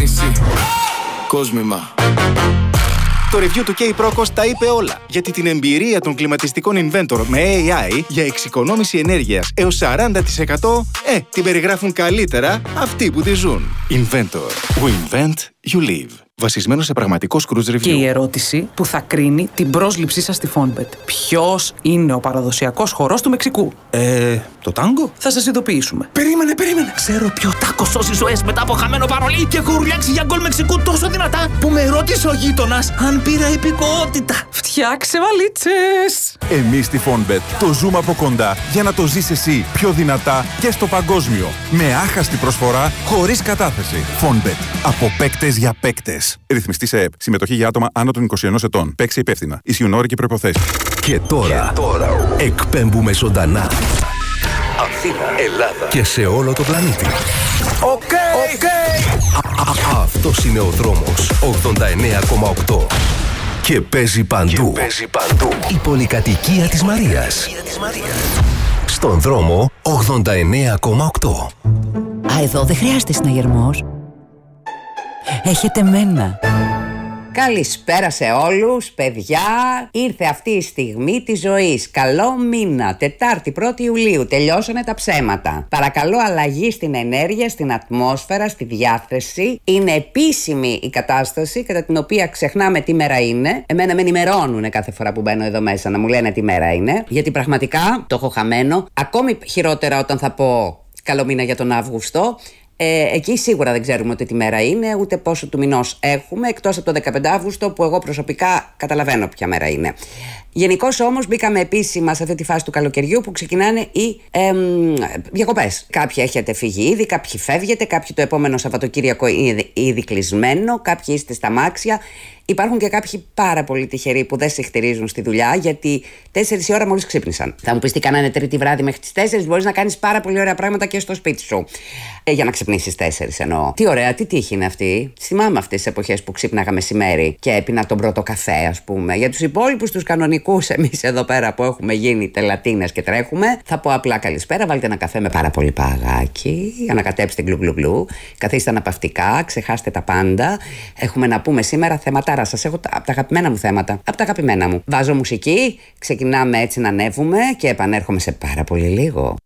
νησί. Κόσμημα. Το review του K-Procos τα είπε όλα, γιατί την εμπειρία των κλιματιστικών Inventor με AI για εξοικονόμηση ενέργειας έως 40% την περιγράφουν καλύτερα αυτοί που τη ζουν. Inventor. We invent, you live. Βασισμένο σε πραγματικό cruise review. Και η ερώτηση που θα κρίνει την πρόσληψή σας στη Fonbet. Ποιος είναι ο παραδοσιακός χορός του Μεξικού? Το τάγκο? Θα σας ειδοποιήσουμε. Περίμενε. Ξέρω ποιο τάκο σώζει ζωές μετά από χαμένο παρολί και έχω ουρλιάξει για γκολ Μεξικού τόσο δυνατά που με ρώτησε ο γείτονας αν πήρα υπηκοότητα. Φτιάξε βαλίτσες! Εμείς στη Fonbet το ζούμε από κοντά για να το ζεις εσύ πιο δυνατά και στο παγκόσμιο. Με άχαστη προσφορά, χωρίς κατάθεση. Fonbet. Από παίκτες για παίκτες. Ρυθμιστή σε ΕΠ. Συμμετοχή για άτομα άνω των 21 ετών. Παίξε υπεύθυνα. Ισχύουν όροι και προϋποθέσεις. Και τώρα εκπέμπουμε ζωντανά. Αθήνα, Ελλάδα και σε όλο το πλανήτη. Αυτός είναι ο δρόμος 89,8. Και παίζει παντού. Η πολυκατοικία της Μαρίας. Στον δρόμο 89,8. Εδώ δεν χρειάζεται συναγερμός. Έχετε μένα. Καλησπέρα σε όλους, παιδιά. Ήρθε αυτή η στιγμή της ζωής. Καλό μήνα, Τετάρτη 1η Ιουλίου. Τελειώσανε τα ψέματα. Παρακαλώ αλλαγή στην ενέργεια, στην ατμόσφαιρα, στη διάθεση. Είναι επίσημη η κατάσταση κατά την οποία ξεχνάμε τι μέρα είναι. Εμένα με ενημερώνουν κάθε φορά που μπαίνω εδώ μέσα να μου λένε τι μέρα είναι. Γιατί πραγματικά το έχω χαμένο. Ακόμη χειρότερα όταν θα πω καλό μήνα για τον Αύγουστο. Εκεί σίγουρα δεν ξέρουμε ούτε τι μέρα είναι, ούτε πόσο του μηνός έχουμε, εκτός από το 15 Αύγουστο που εγώ προσωπικά καταλαβαίνω ποια μέρα είναι. Γενικώς όμως μπήκαμε επίσημα σε αυτή τη φάση του καλοκαιριού που ξεκινάνε οι διακοπές. Κάποιοι έχετε φύγει ήδη, κάποιοι φεύγετε, κάποιοι το επόμενο Σαββατοκύριακο είναι ήδη κλεισμένο, κάποιοι είστε στα μάξια. Υπάρχουν και κάποιοι πάρα πολύ τυχεροί που δεν συχτηρίζουν στη δουλειά γιατί 4 η ώρα μόλις ξύπνησαν. Θα μου πεις τι κάνανε Τρίτη βράδυ μέχρι τις 4, μπορείς να κάνεις πάρα πολύ ωραία πράγματα και στο σπίτι σου. Για να ξυπνήσεις 4 εννοώ. Τι ωραία, τι τύχη είναι αυτή. Θυμάμαι αυτές τις εποχές που ξύπναγα μεσημέρι και έπινα τον πρώτο καφέ, ας πούμε. Για τους υπόλοιπους, τους κανονικούς, εμείς εδώ πέρα που έχουμε γίνει τελατίνες και τρέχουμε, θα πω απλά καλησπέρα. Βάλτε ένα καφέ με πάρα πολύ παγάκι, ανακατέψτε γλου. Καθίστε αναπαυτικά, ξεχάστε τα πάντα. Έχουμε να πούμε σήμερα θέματα. Σας έχω από τα αγαπημένα μου θέματα. Από τα αγαπημένα μου. Βάζω μουσική, ξεκινάμε έτσι να ανέβουμε και επανέρχομαι σε πάρα πολύ λίγο.